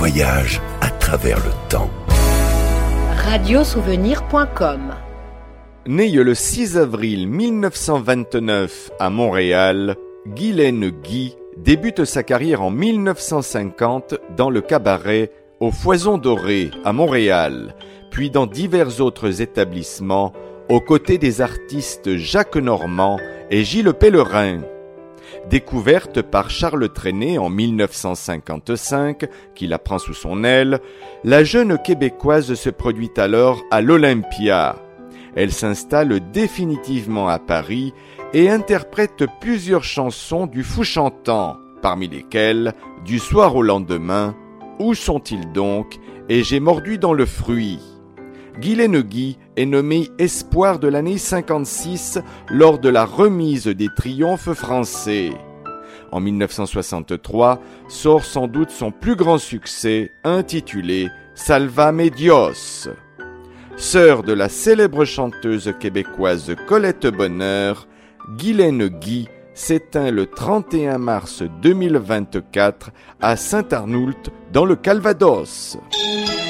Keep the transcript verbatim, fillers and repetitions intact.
voyage à travers le temps. radiosouvenir point com. Né le six avril mille neuf cent vingt-neuf à Montréal, Guylaine Guy débute sa carrière en mille neuf cent cinquante dans le cabaret au Foison Doré à Montréal, puis dans divers autres établissements aux côtés des artistes Jacques Normand et Gilles Pellerin. Découverte par Charles Trenet en mille neuf cent cinquante-cinq, qui la prend sous son aile, la jeune Québécoise se produit alors à l'Olympia. Elle s'installe définitivement à Paris et interprète plusieurs chansons du Fou chantant, parmi lesquelles « Du soir au lendemain »,« Où sont-ils donc ?» et « J'ai mordu dans le fruit ». Guylaine Guy est nommée Espoir de l'année cinquante-six lors de la remise des triomphes français. En mille neuf cent soixante-trois sort sans doute son plus grand succès, intitulé « Salvame Dios ». Sœur de la célèbre chanteuse québécoise Colette Bonheur, Guylaine Guy s'éteint le trente et un mars deux mille vingt-quatre à Saint-Arnoult dans le Calvados.